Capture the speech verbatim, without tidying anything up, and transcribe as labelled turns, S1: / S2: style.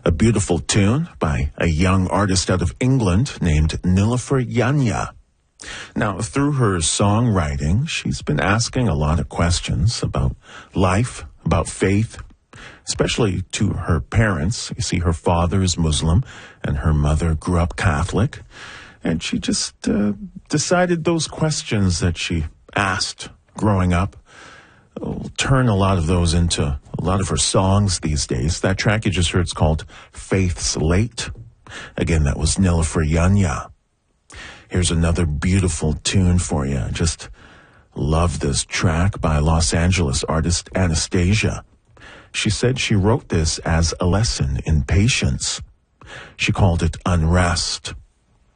S1: A beautiful tune by a young artist out of England named Nilüfer Yanya. Now, through her songwriting, she's been asking a lot of questions about life, about faith, especially to her parents. You see, her father is Muslim and her mother grew up Catholic. And she just uh, decided those questions that she asked growing up will turn a lot of those into a lot of her songs these days. That track you just heard is called Faith's Late. Again, that was Nilüfer Yanya. Here's another beautiful tune for you. I just love this track by Los Angeles artist Anastasia. She said she wrote this as a lesson in patience. She called it Unrest.